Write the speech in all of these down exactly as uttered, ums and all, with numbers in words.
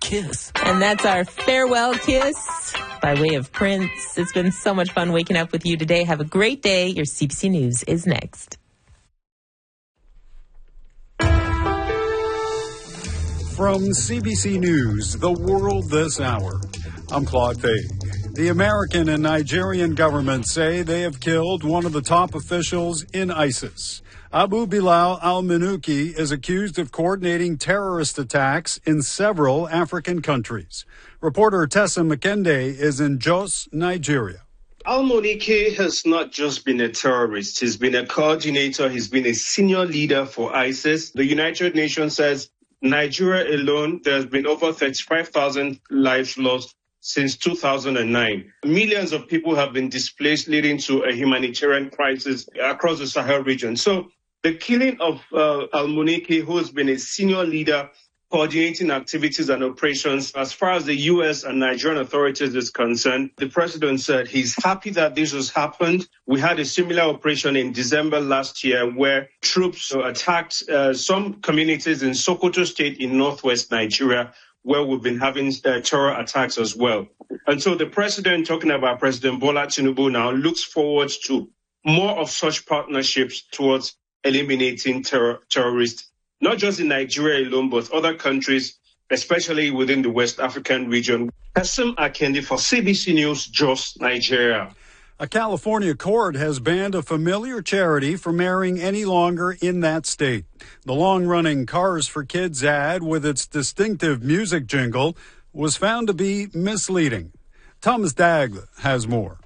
kiss. And that's our farewell kiss by way of Prince. It's been so much fun waking up with you today. Have a great day. Your C B C News is next. From C B C News, The World This Hour, I'm Claude Fay. The American and Nigerian governments say they have killed one of the top officials in ISIS. Abu Bilal al-Minuki is accused of coordinating terrorist attacks in several African countries. Reporter Tessa McKenday is in Jos, Nigeria. Al-Muniki has not just been a terrorist. He's been a coordinator. He's been a senior leader for ISIS. The United Nations says Nigeria alone, there's been over thirty-five thousand lives lost since two thousand nine. Millions of people have been displaced, leading to a humanitarian crisis across the Sahel region. So the killing of uh, Al-Muniki, who has been a senior leader coordinating activities and operations, as far as the U S and Nigerian authorities is concerned, the president said he's happy that this has happened. We had a similar operation in December last year where troops attacked uh, some communities in Sokoto State in northwest Nigeria, where we've been having uh, terror attacks as well. And so the president, talking about President Bola Tinubu now, looks forward to more of such partnerships towards eliminating terror, terrorists, not just in Nigeria alone, but other countries, especially within the West African region. Kasim Akendi for C B C News, Jos, Nigeria. A California court has banned a familiar charity from airing any longer in that state. The long-running Cars for Kids ad with its distinctive music jingle was found to be misleading. Thomas Dagg has more.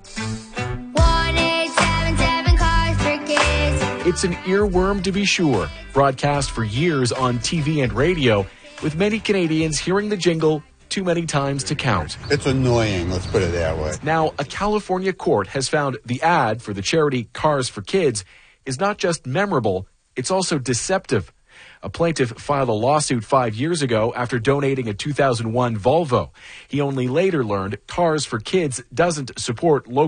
It's an earworm to be sure, broadcast for years on T V and radio, with many Canadians hearing the jingle too many times to count. It's annoying, let's put it that way. Now, a California court has found the ad for the charity Cars for Kids is not just memorable, it's also deceptive. A plaintiff filed a lawsuit five years ago after donating a two thousand one Volvo. He only later learned Cars for Kids doesn't support local